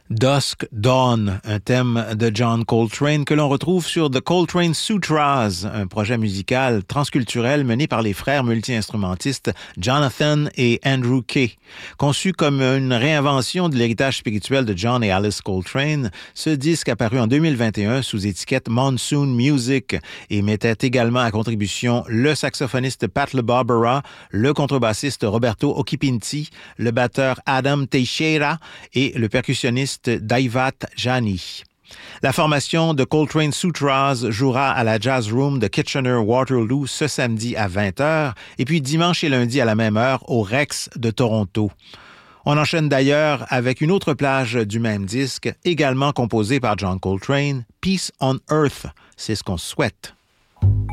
Dusk Dawn, un thème de John Coltrane que l'on retrouve sur The Coltrane Sutras, un projet musical transculturel mené par les frères multi-instrumentistes Jonathan et Andrew Kay. Conçu comme une réinvention de l'héritage spirituel de John et Alice Coltrane, ce disque apparu en 2021 sous étiquette Monsoon Music et mettait également à contribution le saxophoniste Pat LeBarbera, le contrebassiste Roberto Occhipinti, le batteur Adam Teixeira et le percussionniste Daivat Jani. La formation de Coltrane Sutras jouera à la Jazz Room de Kitchener-Waterloo ce samedi à 20h et puis dimanche et lundi à la même heure au Rex de Toronto. On enchaîne d'ailleurs avec une autre plage du même disque, également composée par John Coltrane, Peace on Earth, c'est ce qu'on souhaite.